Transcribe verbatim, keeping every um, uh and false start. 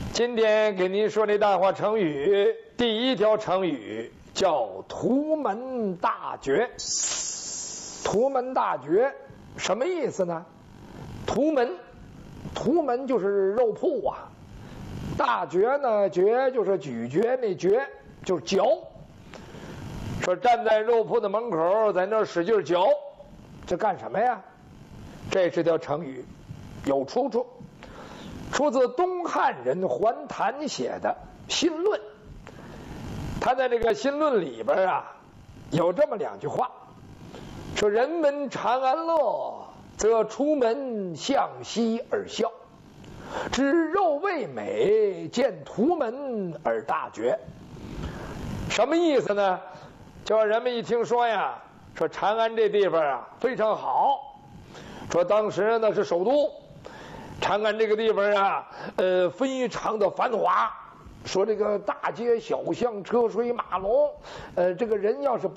今天给您说这大话成语，第一条成语叫图门大绝。图门大绝什么意思呢？图门，图门就是肉铺啊。大绝呢，绝就是咀嚼那嚼，就是嚼。说站在肉铺的门口，在那儿使劲嚼，这干什么呀？这是条成语，有出处。出自东汉人桓谭写的《新论》，他在这个《新论》里边啊，有这么两句话，说人闻长安乐，则出门向西而笑，知肉味美，见图门而大绝。什么意思呢？就是人们一听说呀，说长安这地方啊非常好，说当时呢是首都。长安这个地方啊，呃，非常的繁华。说这个大街小巷、车水马龙，呃，这个人要是不